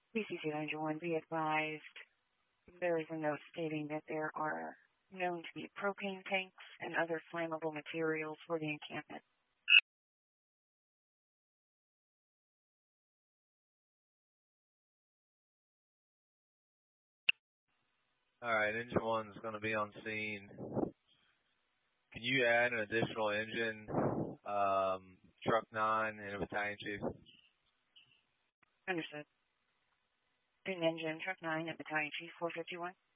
BCC Ranger 1, be advised, there is a note stating that there are known to be propane tanks and other flammable materials for the encampment. All right, engine 1's going to be on scene. Can you add an additional engine, truck 9 and a battalion chief? Understood. An engine, truck 9 and battalion chief 451.